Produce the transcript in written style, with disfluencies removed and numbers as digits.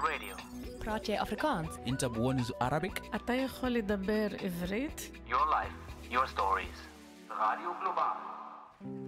Radio. praat jy Afrikaans? انت بونز Arabic? אתה יכול לדבר עברית? Your life, your stories. Radio Global.